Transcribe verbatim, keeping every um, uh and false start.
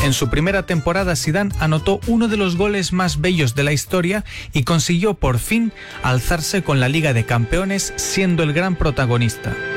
En su primera temporada, Zidane anotó uno de los goles más bellos de la historia y consiguió por fin alzarse con la Liga de Campeones, siendo el gran protagonista.